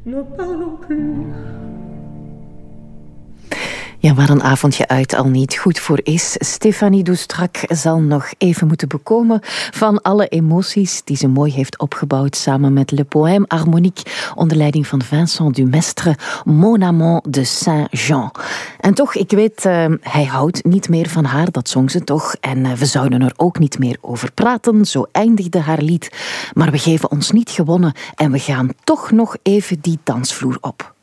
ne parlons plus. Ja, waar een avondje uit al niet goed voor is. Stéphanie Doustrac zal nog even moeten bekomen van alle emoties die ze mooi heeft opgebouwd samen met Le Poème Harmonique onder leiding van Vincent Dumestre, Mon amant de Saint-Jean. En toch, ik weet, hij houdt niet meer van haar, dat zong ze toch. En we zouden er ook niet meer over praten, zo eindigde haar lied. Maar we geven ons niet gewonnen en we gaan toch nog even die dansvloer op.